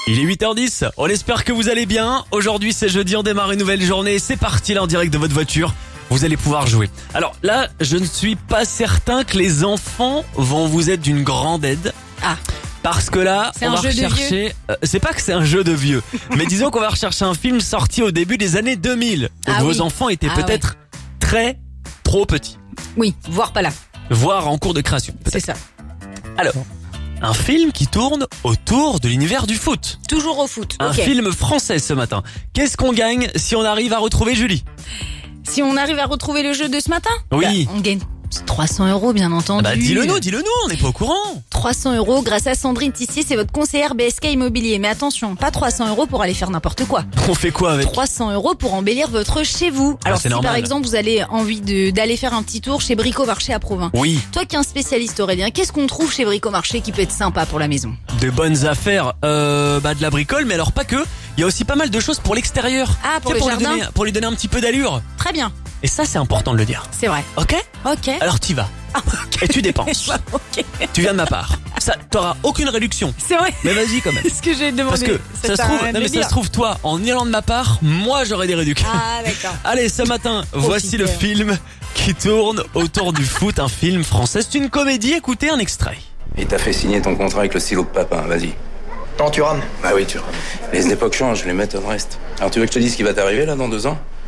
Il est 8h10, on espère que vous allez bien. Aujourd'hui c'est jeudi, on démarre une nouvelle journée. C'est parti là en direct de votre voiture. Vous allez pouvoir jouer. Alors là, je ne suis pas certain que les enfants vont vous être d'une grande aide. Ah. Parce que là, C'est on un va jeu de rechercher... c'est pas que c'est un jeu de vieux, mais disons qu'on va rechercher un film sorti au début des années 2000. Donc Ah vos oui. enfants étaient Ah peut-être trop petits. Oui, voire pas là. Voire en cours de création. C'est peut-être. ça. Alors, un film qui tourne autour de l'univers du foot. Toujours au foot. Un Ok. film français ce matin. Qu'est-ce qu'on gagne si on arrive à retrouver Julie? Si on arrive à retrouver le jeu de ce matin, Oui. on gagne 300 €, bien entendu. Bah dis-le nous, on n'est pas au courant. 300 € grâce à Sandrine Tissier, c'est votre conseillère BSK Immobilier. Mais attention, pas 300 € pour aller faire n'importe quoi. On fait quoi avec? 300 € pour embellir votre chez vous. Alors c'est si par normal. exemple vous avez envie d'aller faire un petit tour chez Bricomarché à Provins. Oui, Toi qui es un spécialiste Aurélien, qu'est-ce qu'on trouve chez Bricomarché qui peut être sympa pour la maison? de bonnes affaires, de la bricole, mais alors pas que. Il y a aussi pas mal de choses pour l'extérieur. Ah, pour Tu sais, le jardin. pour lui donner un petit peu d'allure. Très bien, Et ça, c'est important de le dire. c'est vrai. Ok? Ok. Alors t'y vas. Et tu dépenses. Ok. Tu viens de ma part. Ça, t'auras aucune réduction. C'est vrai. Mais vas-y quand même. Ce que j'ai demandé. Parce que ça se trouve, non mais ça se trouve toi, en y allant de ma part, moi j'aurai des réductions. Ah d'accord. Allez, ce matin, voici le film qui tourne autour du foot, un film français. C'est une comédie, écoutez un extrait. Il t'a fait signer ton contrat avec le stylo de papa, vas-y. Non, tu rames. Bah oui, tu vois. Les époques changent, les méthodes restent. Alors tu veux que je te dise ce qui va t'arriver là dans 2 ans?